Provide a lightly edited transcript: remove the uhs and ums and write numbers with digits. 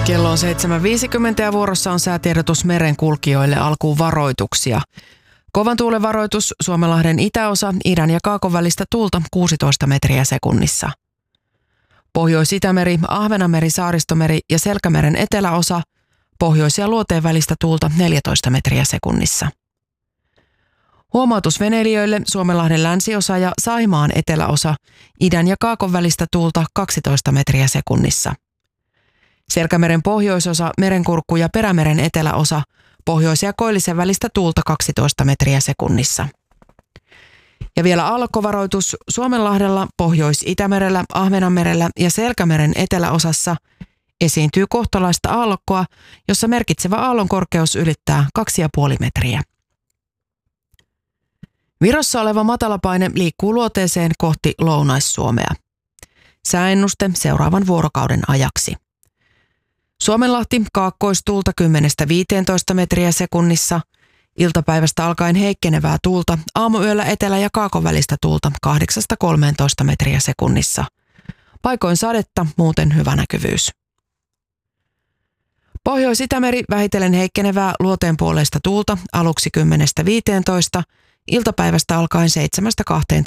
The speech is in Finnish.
Kello on 7.50 ja vuorossa on säätiedotus merenkulkijoille, alkuun varoituksia. Kovan tuulen varoitus Suomenlahden itäosa, idän ja kaakon välistä tuulta 16 metriä sekunnissa. Pohjois-Itämeri, Ahvenanmeri, Saaristomeri ja Selkämeren eteläosa, pohjois- ja luoteen välistä tuulta 14 metriä sekunnissa. Huomautus veneilijöille Suomenlahden länsiosa ja Saimaan eteläosa, idän ja kaakon välistä tuulta 12 metriä sekunnissa. Selkämeren pohjoisosa, Merenkurkku ja Perämeren eteläosa, pohjois- ja koillisen välistä tuulta 12 metriä sekunnissa. Ja vielä aallokkovaroitus Suomenlahdella, Pohjois-Itämerellä, Ahvenanmerellä ja Selkämeren eteläosassa esiintyy kohtalaista aallokkoa, jossa merkitsevä aallon korkeus ylittää 2,5 metriä. Virossa oleva matalapaine liikkuu luoteeseen kohti Lounais-Suomea. Sääennuste seuraavan vuorokauden ajaksi. Suomenlahti kaakkoistuulta 10–15 metriä sekunnissa, iltapäivästä alkaen heikkenevää tuulta, aamuyöllä etelä- ja kaakon välistä tuulta 8–13 metriä sekunnissa. Paikoin sadetta, muuten hyvä näkyvyys. Pohjois-Itämeri vähitellen heikkenevää luoteenpuoleista tuulta aluksi 10–15, iltapäivästä alkaen 7–12